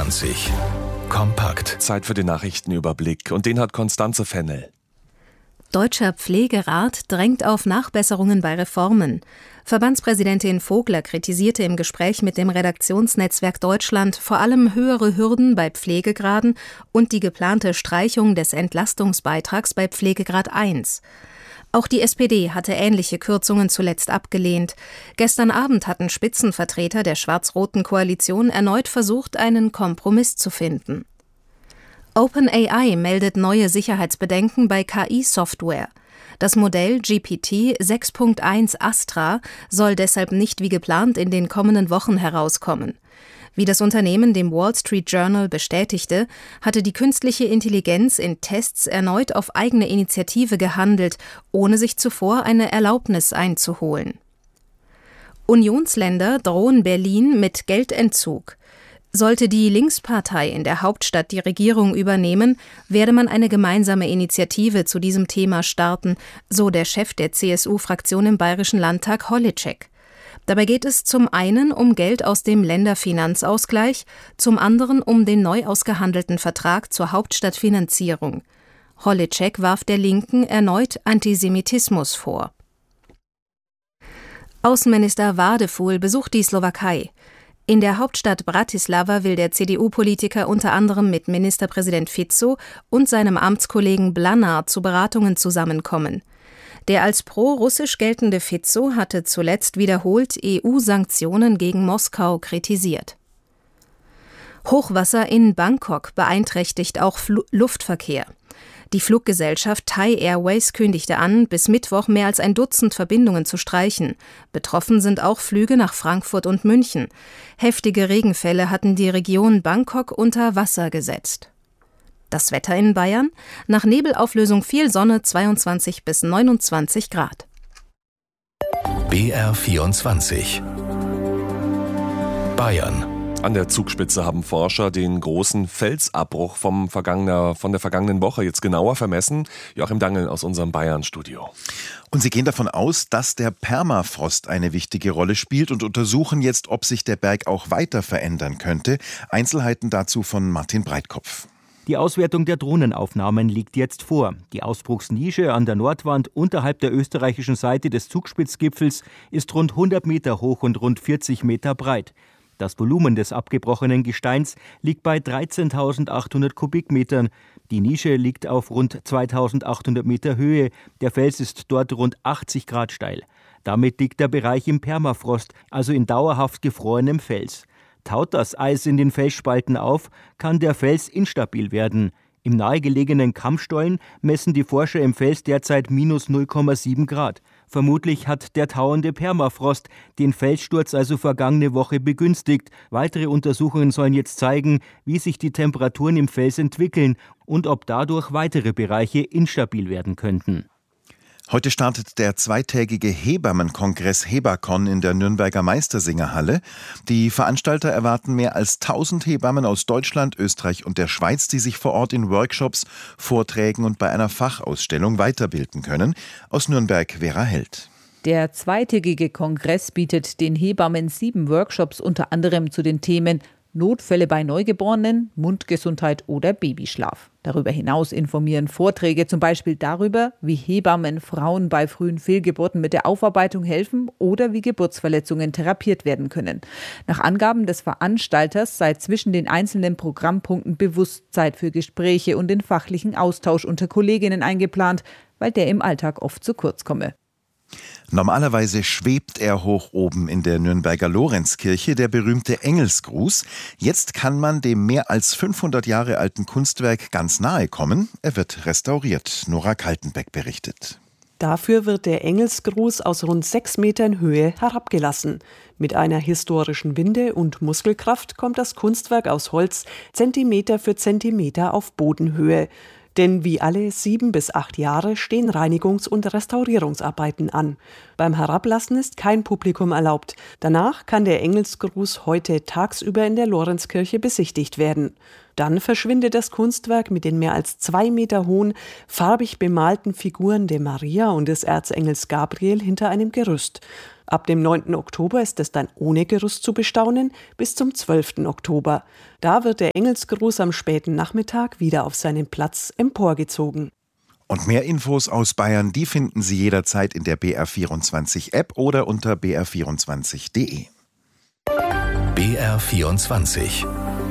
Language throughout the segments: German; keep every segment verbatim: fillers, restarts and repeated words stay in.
vierundzwanzig. Kompakt. Zeit für den Nachrichtenüberblick. Und den hat Konstanze Fennel. Deutscher Pflegerat drängt auf Nachbesserungen bei Reformen. Verbandspräsidentin Vogler kritisierte im Gespräch mit dem Redaktionsnetzwerk Deutschland vor allem höhere Hürden bei Pflegegraden und die geplante Streichung des Entlastungsbeitrags bei Pflegegrad eins. Auch die S P D hatte ähnliche Kürzungen zuletzt abgelehnt. Gestern Abend hatten Spitzenvertreter der schwarz-roten Koalition erneut versucht, einen Kompromiss zu finden. OpenAI meldet neue Sicherheitsbedenken bei K I-Software. Das Modell G P T sechs Punkt eins Astra soll deshalb nicht wie geplant in den kommenden Wochen herauskommen. Wie das Unternehmen dem Wall Street Journal bestätigte, hatte die künstliche Intelligenz in Tests erneut auf eigene Initiative gehandelt, ohne sich zuvor eine Erlaubnis einzuholen. Unionsländer drohen Berlin mit Geldentzug. Sollte die Linkspartei in der Hauptstadt die Regierung übernehmen, werde man eine gemeinsame Initiative zu diesem Thema starten, so der Chef der C S U-Fraktion im Bayerischen Landtag Holitschek. Dabei geht es zum einen um Geld aus dem Länderfinanzausgleich, zum anderen um den neu ausgehandelten Vertrag zur Hauptstadtfinanzierung. Holitschek warf der Linken erneut Antisemitismus vor. Außenminister Wadefuhl besucht die Slowakei. In der Hauptstadt Bratislava will der C D U-Politiker unter anderem mit Ministerpräsident Fico und seinem Amtskollegen Blanár zu Beratungen zusammenkommen. Der als pro-russisch geltende Fico hatte zuletzt wiederholt E U-Sanktionen gegen Moskau kritisiert. Hochwasser in Bangkok beeinträchtigt auch Fl- Luftverkehr. Die Fluggesellschaft Thai Airways kündigte an, bis Mittwoch mehr als ein Dutzend Verbindungen zu streichen. Betroffen sind auch Flüge nach Frankfurt und München. Heftige Regenfälle hatten die Region Bangkok unter Wasser gesetzt. Das Wetter in Bayern? Nach Nebelauflösung viel Sonne, zweiundzwanzig bis neunundzwanzig Grad. B R vierundzwanzig. Bayern. An der Zugspitze haben Forscher den großen Felsabbruch vom vergangener, von der vergangenen Woche jetzt genauer vermessen. Joachim Dangl aus unserem Bayern-Studio. Und sie gehen davon aus, dass der Permafrost eine wichtige Rolle spielt und untersuchen jetzt, ob sich der Berg auch weiter verändern könnte. Einzelheiten dazu von Martin Breitkopf. Die Auswertung der Drohnenaufnahmen liegt jetzt vor. Die Ausbruchsnische an der Nordwand unterhalb der österreichischen Seite des Zugspitzgipfels ist rund hundert Meter hoch und rund vierzig Meter breit. Das Volumen des abgebrochenen Gesteins liegt bei dreizehntausendachthundert Kubikmetern. Die Nische liegt auf rund zweitausendachthundert Meter Höhe. Der Fels ist dort rund achtzig Grad steil. Damit liegt der Bereich im Permafrost, also in dauerhaft gefrorenem Fels. Taut das Eis in den Felsspalten auf, kann der Fels instabil werden. Im nahegelegenen Kammstollen messen die Forscher im Fels derzeit minus null Komma sieben Grad. Vermutlich hat der tauende Permafrost den Felssturz also vergangene Woche begünstigt. Weitere Untersuchungen sollen jetzt zeigen, wie sich die Temperaturen im Fels entwickeln und ob dadurch weitere Bereiche instabil werden könnten. Heute startet der zweitägige Hebammenkongress Hebacon in der Nürnberger Meistersingerhalle. Die Veranstalter erwarten mehr als tausend Hebammen aus Deutschland, Österreich und der Schweiz, die sich vor Ort in Workshops, Vorträgen und bei einer Fachausstellung weiterbilden können. Aus Nürnberg Vera Held. Der zweitägige Kongress bietet den Hebammen sieben Workshops unter anderem zu den Themen Notfälle bei Neugeborenen, Mundgesundheit oder Babyschlaf. Darüber hinaus informieren Vorträge zum Beispiel darüber, wie Hebammen Frauen bei frühen Fehlgeburten mit der Aufarbeitung helfen oder wie Geburtsverletzungen therapiert werden können. Nach Angaben des Veranstalters sei zwischen den einzelnen Programmpunkten bewusst Zeit für Gespräche und den fachlichen Austausch unter Kolleginnen eingeplant, weil der im Alltag oft zu kurz komme. Normalerweise schwebt er hoch oben in der Nürnberger Lorenzkirche, der berühmte Engelsgruß. Jetzt kann man dem mehr als fünfhundert Jahre alten Kunstwerk ganz nahe kommen. Er wird restauriert. Nora Kaltenbeck berichtet. Dafür wird der Engelsgruß aus rund sechs Metern Höhe herabgelassen. Mit einer historischen Winde und Muskelkraft kommt das Kunstwerk aus Holz Zentimeter für Zentimeter auf Bodenhöhe. Denn wie alle sieben bis acht Jahre stehen Reinigungs- und Restaurierungsarbeiten an. Beim Herablassen ist kein Publikum erlaubt. Danach kann der Engelsgruß heute tagsüber in der Lorenzkirche besichtigt werden. Dann verschwindet das Kunstwerk mit den mehr als zwei Meter hohen, farbig bemalten Figuren der Maria und des Erzengels Gabriel hinter einem Gerüst. Ab dem neunten Oktober ist es dann ohne Gerüst zu bestaunen, bis zum zwölften Oktober. Da wird der Engelsgruß am späten Nachmittag wieder auf seinen Platz emporgezogen. Und mehr Infos aus Bayern, die finden Sie jederzeit in der B R vierundzwanzig App oder unter b r vierundzwanzig punkt d e. B R vierundzwanzig.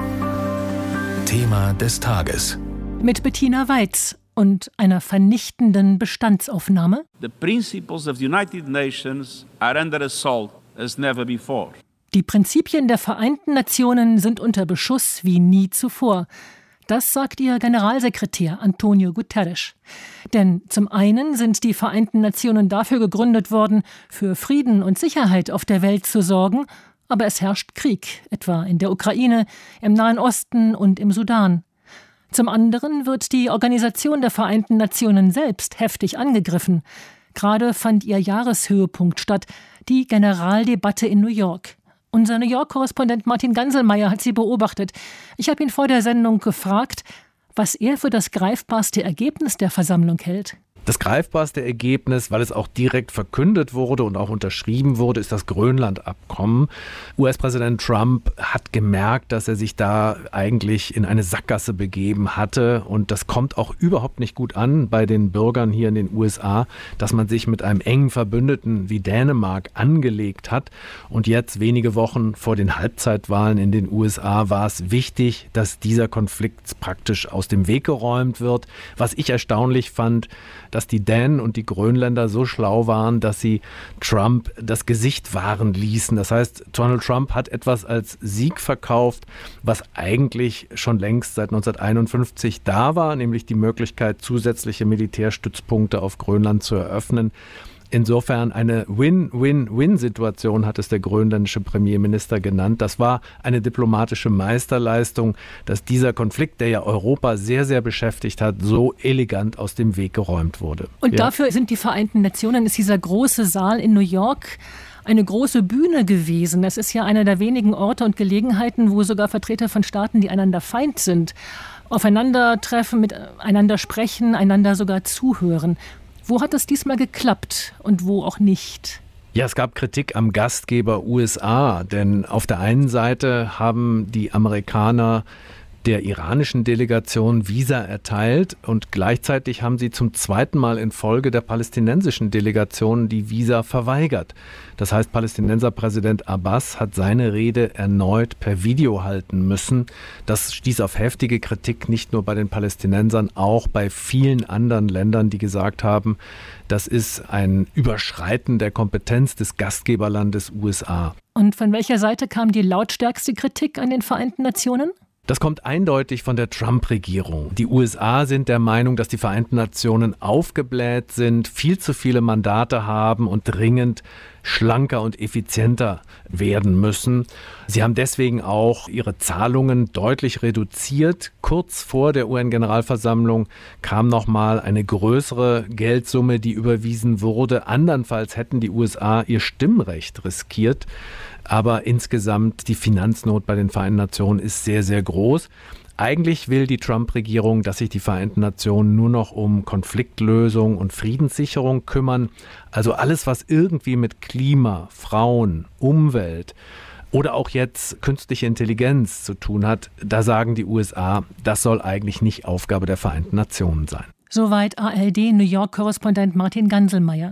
Thema des Tages. Mit Bettina Weiz und einer vernichtenden Bestandsaufnahme. The principles of the United Nations are under assault as never before. Die Prinzipien der Vereinten Nationen sind unter Beschuss wie nie zuvor. Das sagt ihr Generalsekretär Antonio Guterres. Denn zum einen sind die Vereinten Nationen dafür gegründet worden, für Frieden und Sicherheit auf der Welt zu sorgen, aber es herrscht Krieg, etwa in der Ukraine, im Nahen Osten und im Sudan. Zum anderen wird die Organisation der Vereinten Nationen selbst heftig angegriffen. Gerade fand ihr Jahreshöhepunkt statt, die Generaldebatte in New York. Unser New York-Korrespondent Martin Ganselmeier hat sie beobachtet. Ich habe ihn vor der Sendung gefragt, was er für das greifbarste Ergebnis der Versammlung hält. Das greifbarste Ergebnis, weil es auch direkt verkündet wurde und auch unterschrieben wurde, ist das Grönland-Abkommen. U S-Präsident Trump hat gemerkt, dass er sich da eigentlich in eine Sackgasse begeben hatte. Und das kommt auch überhaupt nicht gut an bei den Bürgern hier in den U S A, dass man sich mit einem engen Verbündeten wie Dänemark angelegt hat. Und jetzt, wenige Wochen vor den Halbzeitwahlen in den U S A, war es wichtig, dass dieser Konflikt praktisch aus dem Weg geräumt wird. Was ich erstaunlich fand, dass die Dänen und die Grönländer so schlau waren, dass sie Trump das Gesicht wahren ließen. Das heißt, Donald Trump hat etwas als Sieg verkauft, was eigentlich schon längst seit neunzehnhunderteinundfünfzig da war, nämlich die Möglichkeit, zusätzliche Militärstützpunkte auf Grönland zu eröffnen. Insofern eine Win-Win-Win-Situation, hat es der grönländische Premierminister genannt. Das war eine diplomatische Meisterleistung, dass dieser Konflikt, der ja Europa sehr, sehr beschäftigt hat, so elegant aus dem Weg geräumt wurde. Und ja. Dafür sind die Vereinten Nationen, ist dieser große Saal in New York eine große Bühne gewesen. Es ist ja einer der wenigen Orte und Gelegenheiten, wo sogar Vertreter von Staaten, die einander Feind sind, aufeinandertreffen, miteinander sprechen, einander sogar zuhören. Wo hat es diesmal geklappt und wo auch nicht? Ja, es gab Kritik am Gastgeber U S A, denn auf der einen Seite haben die Amerikaner der iranischen Delegation Visa erteilt und gleichzeitig haben sie zum zweiten Mal in Folge der palästinensischen Delegation die Visa verweigert. Das heißt, Palästinenserpräsident Abbas hat seine Rede erneut per Video halten müssen. Das stieß auf heftige Kritik, nicht nur bei den Palästinensern, auch bei vielen anderen Ländern, die gesagt haben, das ist ein Überschreiten der Kompetenz des Gastgeberlandes U S A. Und von welcher Seite kam die lautstärkste Kritik an den Vereinten Nationen? Das kommt eindeutig von der Trump-Regierung. Die U S A sind der Meinung, dass die Vereinten Nationen aufgebläht sind, viel zu viele Mandate haben und dringend schlanker und effizienter werden müssen. Sie haben deswegen auch ihre Zahlungen deutlich reduziert. Kurz vor der U N-Generalversammlung kam nochmal eine größere Geldsumme, die überwiesen wurde. Andernfalls hätten die U S A ihr Stimmrecht riskiert. Aber insgesamt die Finanznot bei den Vereinten Nationen ist sehr, sehr groß. Eigentlich will die Trump-Regierung, dass sich die Vereinten Nationen nur noch um Konfliktlösung und Friedenssicherung kümmern. Also alles, was irgendwie mit Klima, Frauen, Umwelt oder auch jetzt künstliche Intelligenz zu tun hat, da sagen die U S A, das soll eigentlich nicht Aufgabe der Vereinten Nationen sein. Soweit A R D-New York-Korrespondent Martin Ganselmeier.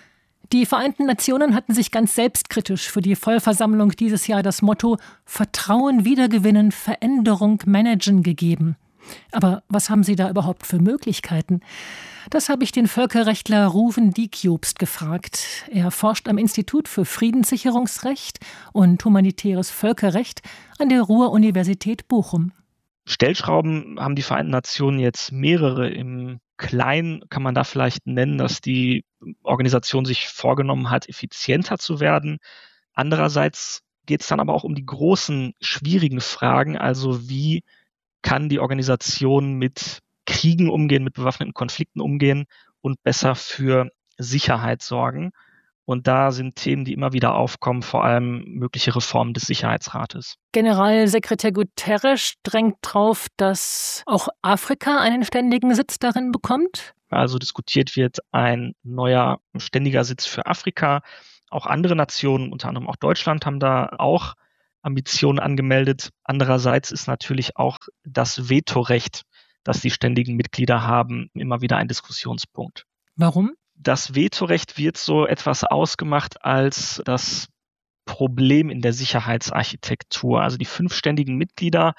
Die Vereinten Nationen hatten sich ganz selbstkritisch für die Vollversammlung dieses Jahr das Motto Vertrauen wiedergewinnen, Veränderung managen gegeben. Aber was haben sie da überhaupt für Möglichkeiten? Das habe ich den Völkerrechtler Ruven Diekjobst gefragt. Er forscht am Institut für Friedenssicherungsrecht und humanitäres Völkerrecht an der Ruhr-Universität Bochum. Stellschrauben haben die Vereinten Nationen jetzt mehrere. Im Kleinen kann man da vielleicht nennen, dass die Organisation sich vorgenommen hat, effizienter zu werden. Andererseits geht es dann aber auch um die großen, schwierigen Fragen, also wie kann die Organisation mit Kriegen umgehen, mit bewaffneten Konflikten umgehen und besser für Sicherheit sorgen. Und da sind Themen, die immer wieder aufkommen, vor allem mögliche Reformen des Sicherheitsrates. Generalsekretär Guterres drängt darauf, dass auch Afrika einen ständigen Sitz darin bekommt. Also diskutiert wird ein neuer ständiger Sitz für Afrika. Auch andere Nationen, unter anderem auch Deutschland, haben da auch Ambitionen angemeldet. Andererseits ist natürlich auch das Vetorecht, das die ständigen Mitglieder haben, immer wieder ein Diskussionspunkt. Warum? Das Vetorecht wird so etwas ausgemacht als das Problem in der Sicherheitsarchitektur. Also die fünf ständigen Mitglieder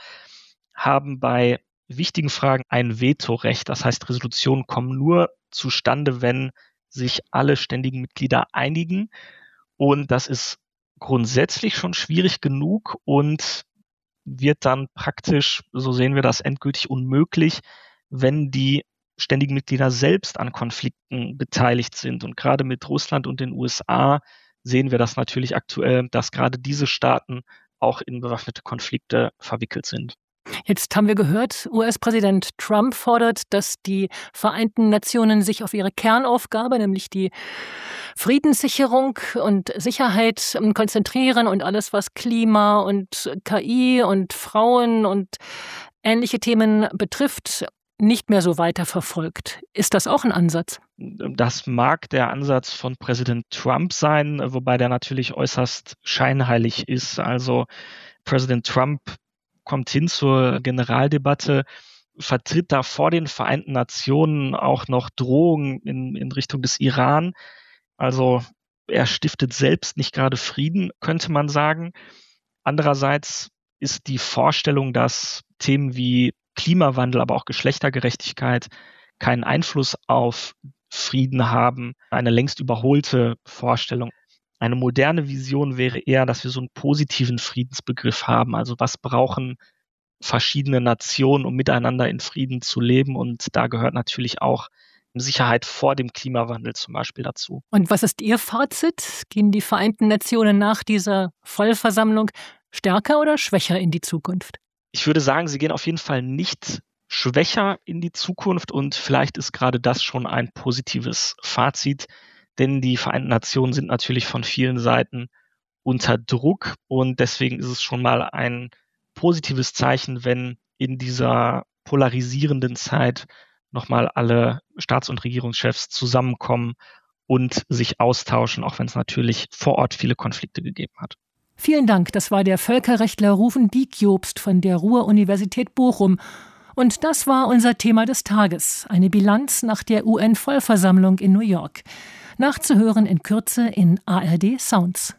haben bei wichtigen Fragen ein Vetorecht. Das heißt, Resolutionen kommen nur zustande, wenn sich alle ständigen Mitglieder einigen. Und das ist grundsätzlich schon schwierig genug und wird dann praktisch, so sehen wir das, endgültig unmöglich, wenn die ständigen Mitglieder selbst an Konflikten beteiligt sind. Und gerade mit Russland und den U S A sehen wir das natürlich aktuell, dass gerade diese Staaten auch in bewaffnete Konflikte verwickelt sind. Jetzt haben wir gehört, U S-Präsident Trump fordert, dass die Vereinten Nationen sich auf ihre Kernaufgabe, nämlich die Friedenssicherung und Sicherheit, konzentrieren und alles, was Klima und K I und Frauen und ähnliche Themen betrifft, nicht mehr so weiter verfolgt. Ist das auch ein Ansatz? Das mag der Ansatz von Präsident Trump sein, wobei der natürlich äußerst scheinheilig ist. Also Präsident Trump kommt hin zur Generaldebatte, vertritt da vor den Vereinten Nationen auch noch Drohungen in, in Richtung des Iran. Also er stiftet selbst nicht gerade Frieden, könnte man sagen. Andererseits ist die Vorstellung, dass Themen wie Klimawandel, aber auch Geschlechtergerechtigkeit keinen Einfluss auf Frieden haben, eine längst überholte Vorstellung. Eine moderne Vision wäre eher, dass wir so einen positiven Friedensbegriff haben. Also was brauchen verschiedene Nationen, um miteinander in Frieden zu leben? Und da gehört natürlich auch Sicherheit vor dem Klimawandel zum Beispiel dazu. Und was ist Ihr Fazit? Gehen die Vereinten Nationen nach dieser Vollversammlung stärker oder schwächer in die Zukunft? Ich würde sagen, sie gehen auf jeden Fall nicht schwächer in die Zukunft und vielleicht ist gerade das schon ein positives Fazit, denn die Vereinten Nationen sind natürlich von vielen Seiten unter Druck und deswegen ist es schon mal ein positives Zeichen, wenn in dieser polarisierenden Zeit nochmal alle Staats- und Regierungschefs zusammenkommen und sich austauschen, auch wenn es natürlich vor Ort viele Konflikte gegeben hat. Vielen Dank, das war der Völkerrechtler Ruven Diek-Jobst von der Ruhr-Universität Bochum. Und das war unser Thema des Tages, eine Bilanz nach der U N-Vollversammlung in New York. Nachzuhören in Kürze in A R D Sounds.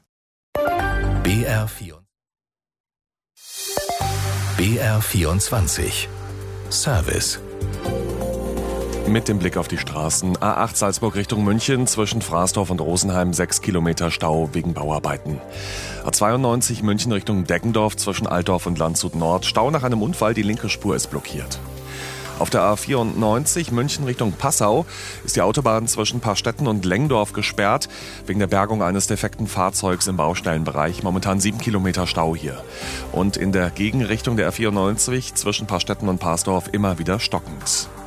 B R vierundzwanzig Service. Mit dem Blick auf die Straßen. A acht Salzburg Richtung München, zwischen Fraßdorf und Rosenheim sechs Kilometer Stau wegen Bauarbeiten. A zweiundneunzig München Richtung Deggendorf, zwischen Altdorf und Landshut Nord. Stau nach einem Unfall, die linke Spur ist blockiert. Auf der A vierundneunzig München Richtung Passau ist die Autobahn zwischen Parstetten und Lengdorf gesperrt, wegen der Bergung eines defekten Fahrzeugs im Baustellenbereich. Momentan sieben Kilometer Stau hier. Und in der Gegenrichtung der A vierundneunzig zwischen Parstetten und Parsdorf immer wieder stockend.